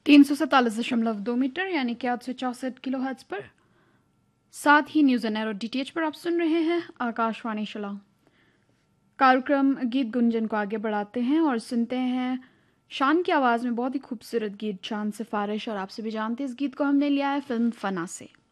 347.2 metre यानी कि 864 पर। साथ ही न्यूज़ एन एयर और डीटीएच पर आप सुन रहे हैं आकाशवाणी शिलांग। कार्यक्रम गीत गुंजन को आगे बढ़ाते हैं और सुनते हैं शान की आवाज़ में बहुत ही खूबसूरत गीत जान सिफारिश। और आपसे भी जानते हैं इस गीत को हमने लिया है फिल्म फना से।